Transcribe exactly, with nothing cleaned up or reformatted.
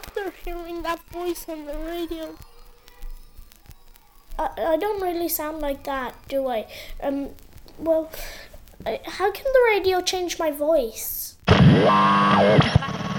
after hearing that voice on the radio. I, I don't really sound like that, do I? Um, well, I, how can the radio change my voice?